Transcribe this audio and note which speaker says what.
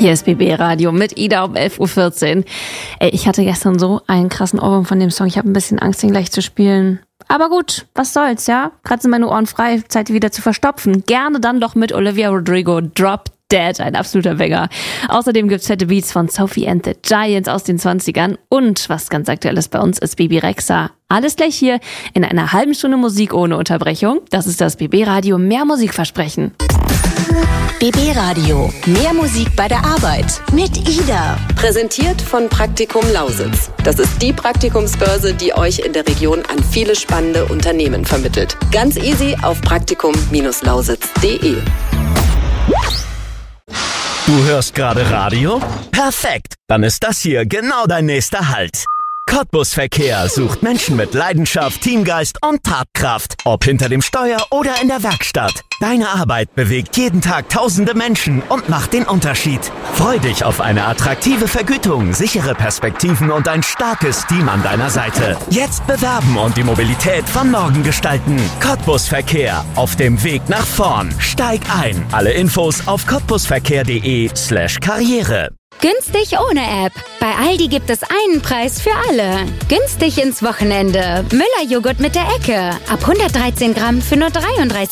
Speaker 1: Hier ist BB Radio mit Ida um 11.14 Uhr. Ey, ich hatte gestern so einen krassen Ohrwurm von dem Song. Ich habe ein bisschen Angst, ihn gleich zu spielen. Aber gut, was soll's, ja? Gerade sind meine Ohren frei, Zeit, die wieder zu verstopfen. Gerne dann doch mit Olivia Rodrigo, Drop Dead, ein absoluter Banger. Außerdem gibt's fette Beats von Sophie and the Giants aus den 20ern. Und was ganz aktuelles bei uns ist Bibi Rexha. Alles gleich hier in einer halben Stunde Musik ohne Unterbrechung. Das ist das BB Radio Mehr Musikversprechen.
Speaker 2: BB Radio. Mehr Musik bei der Arbeit. Mit Ida.
Speaker 3: Präsentiert von Praktikum Lausitz. Das ist die Praktikumsbörse, die euch in der Region an viele spannende Unternehmen vermittelt. Ganz easy auf praktikum-lausitz.de.
Speaker 4: Du hörst gerade Radio? Perfekt! Dann ist das hier genau dein nächster Halt. Cottbus Verkehr sucht Menschen mit Leidenschaft, Teamgeist und Tatkraft. Ob hinter dem Steuer oder in der Werkstatt. Deine Arbeit bewegt jeden Tag tausende Menschen und macht den Unterschied. Freu dich auf eine attraktive Vergütung, sichere Perspektiven und ein starkes Team an deiner Seite. Jetzt bewerben und die Mobilität von morgen gestalten. Cottbus Verkehr. Auf dem Weg nach vorn. Steig ein. Alle Infos auf cottbusverkehr.de/Karriere.
Speaker 5: Günstig ohne App. Bei Aldi gibt es einen Preis für alle. Günstig ins Wochenende. Müller-Joghurt mit der Ecke. Ab 113 Gramm für nur 33